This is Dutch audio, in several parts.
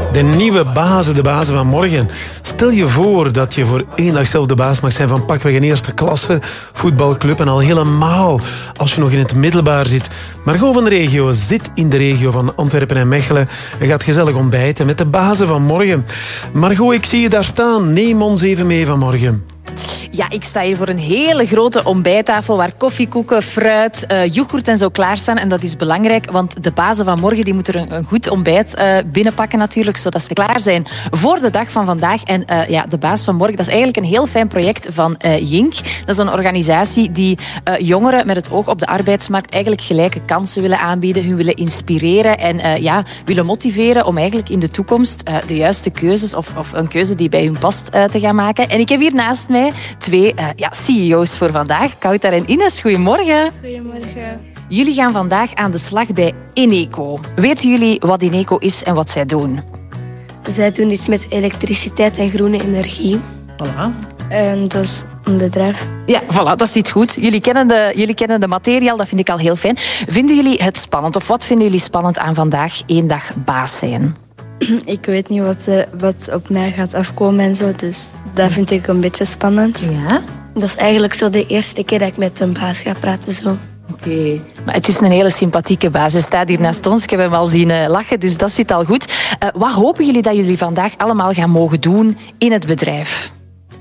De nieuwe bazen, de bazen van morgen. Stel je voor dat je voor 1 dag zelf de baas mag zijn van pakweg een eerste klasse voetbalclub. En al helemaal als je nog in het middelbaar zit. Margot van de regio zit in de regio van Antwerpen en Mechelen. En gaat gezellig ontbijten met de bazen van morgen. Margot, ik zie je daar staan. Neem ons even mee vanmorgen. Ja, ik sta hier voor een hele grote ontbijttafel waar koffiekoeken, fruit, yoghurt en zo klaarstaan. En dat is belangrijk, want de bazen van morgen die moeten een goed ontbijt binnenpakken natuurlijk, zodat ze klaar zijn voor de dag van vandaag. En de baas van morgen, dat is eigenlijk een heel fijn project van Jink. Dat is een organisatie die jongeren met het oog op de arbeidsmarkt eigenlijk gelijke kansen willen aanbieden, hun willen inspireren en willen motiveren om eigenlijk in de toekomst de juiste keuzes of een keuze die bij hun past te gaan maken. En ik heb hier naast mij 2 CEO's voor vandaag. Koutar en Ines, goedemorgen. Goedemorgen. Jullie gaan vandaag aan de slag bij Eneco. Weten jullie wat Eneco is en wat zij doen? Zij doen iets met elektriciteit en groene energie. Voilà. En dat is een bedrijf. Ja, voilà, dat zit goed. Jullie kennen de materie al, dat vind ik al heel fijn. Vinden jullie het spannend of wat vinden jullie spannend aan vandaag 1 dag baas zijn? Ik weet niet wat op mij gaat afkomen en zo, dus dat vind ik een beetje spannend. Ja? Dat is eigenlijk zo de eerste keer dat ik met een baas ga praten. Zo. Oké. Maar het is een hele sympathieke baas. Hij staat hier naast ons. Ik heb hem al zien lachen, dus dat zit al goed. Wat hopen jullie dat jullie vandaag allemaal gaan mogen doen in het bedrijf?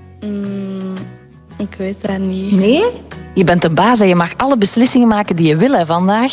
Ik weet dat niet. Nee? Je bent een baas en je mag alle beslissingen maken die je wil hè, vandaag.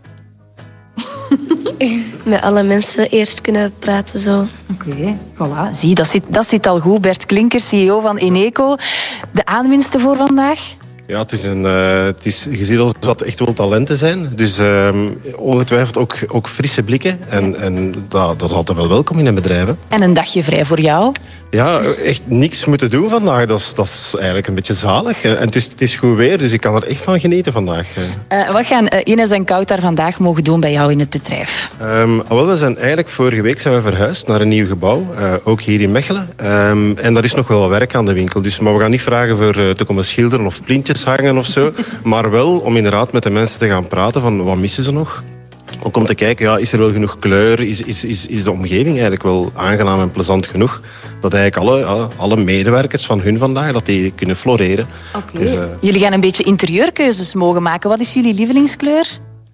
Met alle mensen eerst kunnen praten. Zo. Oké, voilà. Zie, dat zit al goed. Bert Klinker, CEO van Eneco. De aanwinsten voor vandaag? Ja, je ziet dat het echt wel talenten zijn. Dus ongetwijfeld ook frisse blikken. En dat is altijd wel welkom in een bedrijf. Hè. En een dagje vrij voor jou? Ja, echt niks moeten doen vandaag. Dat is eigenlijk een beetje zalig. En het is goed weer, dus ik kan er echt van genieten vandaag. Wat gaan Ines en Koutar vandaag mogen doen bij jou in het bedrijf? We zijn eigenlijk vorige week verhuisd naar een nieuw gebouw. Ook hier in Mechelen. En daar is nog wel wat werk aan de winkel. Dus, maar we gaan niet vragen voor te komen schilderen of plintjes hangen of zo. Maar wel om inderdaad met de mensen te gaan praten van wat missen ze nog. Ook om te kijken, is er wel genoeg kleur? Is de omgeving eigenlijk wel aangenaam en plezant genoeg? Dat eigenlijk alle medewerkers van hun vandaag, dat die kunnen floreren. Okay. Dus, jullie gaan een beetje interieurkeuzes mogen maken. Wat is jullie lievelingskleur?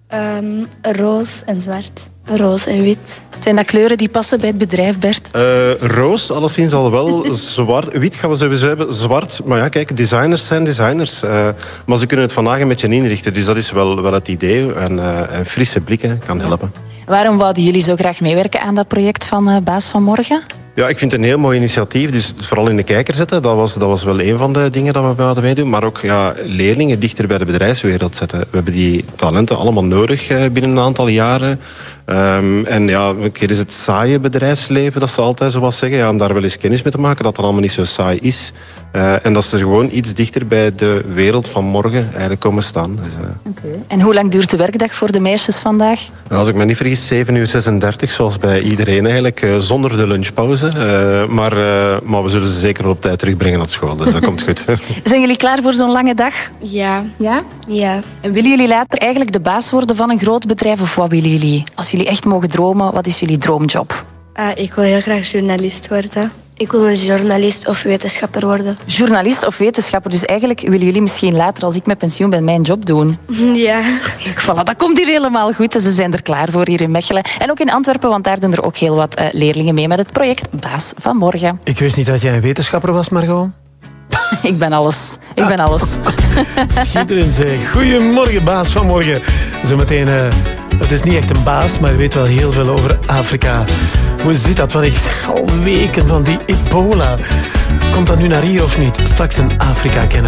Roos en zwart. Roos en wit. Zijn dat kleuren die passen bij het bedrijf, Bert? Roos, alleszins al wel. Zwart, wit gaan we sowieso hebben. Zwart, maar ja, kijk, designers zijn designers. Maar ze kunnen het vandaag een beetje inrichten. Dus dat is wel het idee. En frisse blikken kan helpen. Waarom wouden jullie zo graag meewerken aan dat project van Baas van Morgen? Ja, ik vind het een heel mooi initiatief. Dus vooral in de kijker zetten, dat was wel een van de dingen dat we wilden meedoen. Maar ook leerlingen dichter bij de bedrijfswereld zetten. We hebben die talenten allemaal nodig binnen een aantal jaren. En een keer is het saaie bedrijfsleven, dat ze altijd zo wat zeggen. Ja, om daar wel eens kennis mee te maken, dat dat allemaal niet zo saai is. En dat ze gewoon iets dichter bij de wereld van morgen eigenlijk komen staan. Dus, Okay. En hoe lang duurt de werkdag voor de meisjes vandaag? Als ik me niet vergis, 7:36, zoals bij iedereen eigenlijk. Zonder de lunchpauze. Maar we zullen ze zeker op tijd terugbrengen naar school. Dus dat komt goed. Zijn jullie klaar voor zo'n lange dag? Ja. Ja? Ja. En willen jullie later eigenlijk de baas worden van een groot bedrijf? Of wat willen jullie? Als jullie echt mogen dromen, wat is jullie droomjob? Ik wil heel graag journalist worden. Ik wil een journalist of wetenschapper worden. Journalist of wetenschapper. Dus eigenlijk willen jullie misschien later, als ik met pensioen ben, mijn job doen. Ja. Kijk, voilà, dat komt hier helemaal goed. En ze zijn er klaar voor hier in Mechelen. En ook in Antwerpen, want daar doen er ook heel wat leerlingen mee met het project Baas van Morgen. Ik wist niet dat jij een wetenschapper was, Margot. Ik ben alles. Schitterend zeg. Goedemorgen, baas van morgen. Zometeen, het is niet echt een baas, maar je weet wel heel veel over Afrika. Hoe zit dat? Want ik al weken van die ebola. Komt dat nu naar hier of niet? Straks een Afrika-kenner.